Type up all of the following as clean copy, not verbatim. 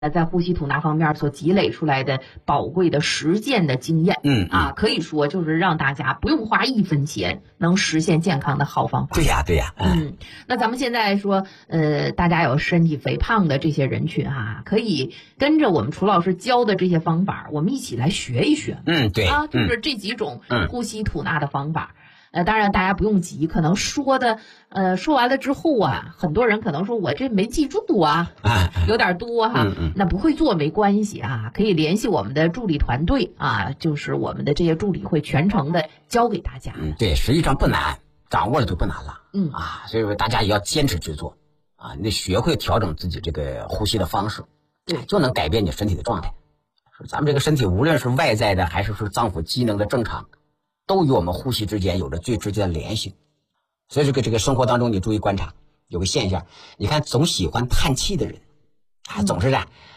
在呼吸吐纳方面所积累出来的宝贵的实践的经验，可以说就是让大家不用花1分钱能实现健康的好方法。 对呀， 那咱们现在说，大家有身体肥胖的这些人群可以跟着我们楚老师教的这些方法，我们一起来学一学。 对就是这几种呼吸吐纳的方法。当然大家不用急，可能说完了之后很多人可能说我这没记住有点多那不会做没关系可以联系我们的助理团队就是我们的这些助理会全程的教给大家。 对，实际上不难，掌握了就不难了。所以说大家也要坚持去做你得学会调整自己这个呼吸的方式，就能改变你身体的状态。咱们这个身体无论是外在的还是说脏腑机能的正常，都与我们呼吸之间有着最直接的联系。所以这个生活当中你注意观察，有个现象，你看总喜欢叹气的人总是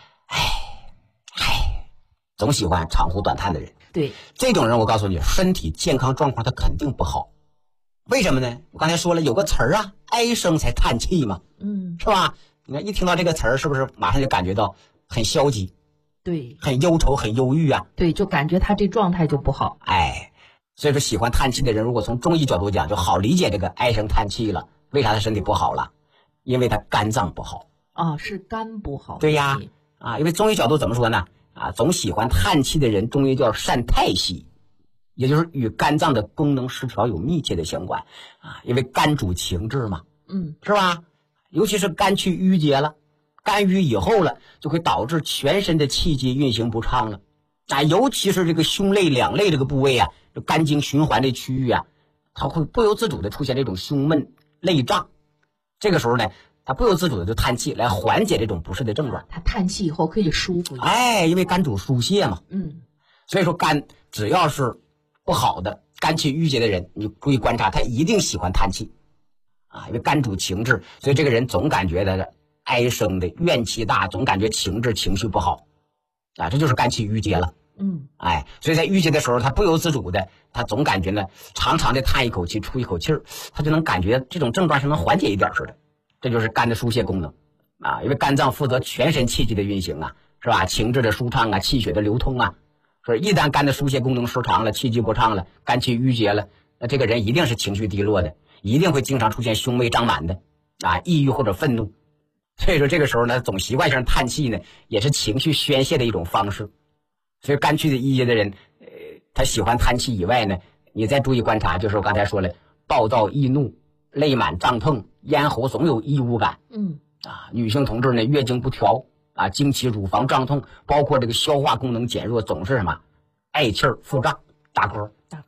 总喜欢长呼短叹的人， 对， 这种人我告诉你，身体健康状况他肯定不好。为什么呢？我刚才说了有个词儿哀声才叹气嘛，是吧？你看一听到这个词儿，是不是马上就感觉到很消极？ 对， 很忧愁很忧郁对，就感觉他这状态就不好。 所以说喜欢叹气的人，如果从中医角度讲，就好理解这个唉声叹气了。为啥他身体不好了？因为他肝脏不好是肝不好。 对呀因为中医角度怎么说呢？总喜欢叹气的人，中医叫善太息，也就是与肝脏的功能失调有密切的相关因为肝主情志嘛，是吧？尤其是肝气郁结了，肝郁以后了，就会导致全身的气机运行不畅了尤其是这个胸肋两肋这个部位肝经循环的区域它会不由自主的出现这种胸闷肋胀。这个时候呢，它不由自主的就叹气来缓解这种不适的症状。 它叹气以后可以舒服因为肝主疏泄嘛。所以说肝只要是不好的肝气郁结的人，你注意观察，他一定喜欢叹气因为肝主情志，所以这个人总感觉的哀声的怨气大，总感觉情绪不好这就是肝气郁结了。所以在郁结的时候，他不由自主的，他总感觉呢，长长的叹一口气，出一口气儿，他就能感觉这种症状是能缓解一点似的。这就是肝的疏泄功能因为肝脏负责全身气机的运行是吧？情志的舒畅气血的流通所以一旦肝的疏泄功能失常了，气机不畅了，肝气郁结了，那这个人一定是情绪低落的，一定会经常出现胸闷胀满的抑郁或者愤怒。所以说这个时候呢，总习惯性叹气呢，也是情绪宣泄的一种方式。所以肝气的郁结的人他喜欢叹气以外呢，你再注意观察，就是我刚才说了，暴躁易怒，肋满胀痛，咽喉总有异物感女性同志呢，月经不调经期乳房胀痛，包括这个消化功能减弱，总是什么嗳气儿腹胀打嗝。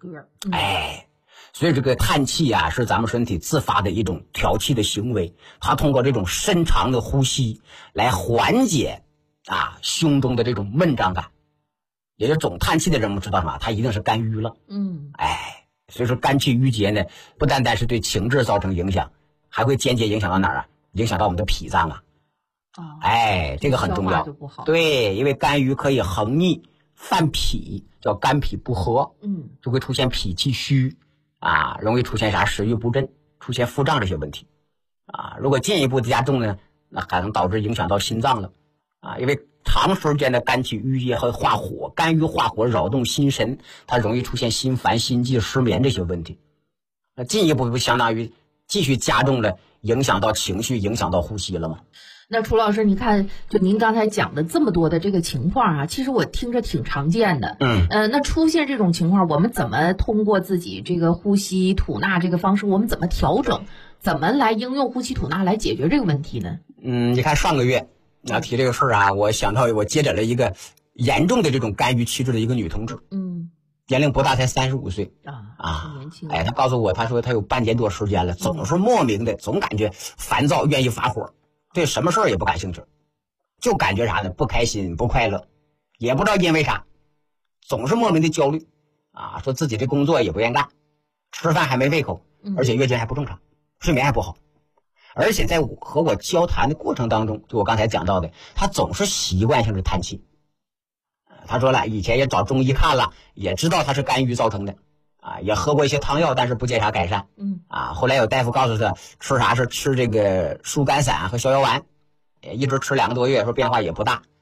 所以这个叹气是咱们身体自发的一种调气的行为，它通过这种深长的呼吸来缓解胸中的这种闷胀感。也就是总叹气的人，我们知道什么？他一定是肝郁了。所以说肝气郁结呢，不单单是对情志造成影响，还会间接影响到哪儿影响到我们的脾脏这个很重要。对，因为肝郁可以横逆犯脾，叫肝脾不和，就会出现脾气虚容易出现食欲不振，出现腹胀这些问题如果进一步加重呢，那还能导致影响到心脏了因为长时间的肝气郁结和化火，肝郁化火扰动心神，它容易出现心烦心悸失眠这些问题。那进一步不相当于继续加重了，影响到情绪，影响到呼吸了吗？ 那楚老师，你看，就您刚才讲的这么多的这个情况其实我听着挺常见的。那出现这种情况，我们怎么通过自己这个呼吸吐纳这个方式，我们怎么调整，怎么来应用呼吸吐纳来解决这个问题呢？ 你看上个月你要提这个事儿我想到我接诊了一个严重的这种肝郁气滞的一个女同志，年龄不大，才35岁年轻。 她告诉我，她说她有半年多时间了，总是莫名的总感觉烦躁，愿意发火，对什么事儿也不感兴趣，就感觉啥呢？不开心不快乐，也不知道因为啥，总是莫名的焦虑说自己这工作也不愿干，吃饭还没胃口，而且月经还不正常，睡眠还不好。而且在和我交谈的过程当中，就我刚才讲到的，他总是习惯性的叹气。他说了，以前也找中医看了，也知道他是肝郁造成的也喝过一些汤药，但是不见啥改善。后来有大夫告诉他吃啥，是吃这个疏肝散和逍遥丸，一直吃2个多月，说变化也不大。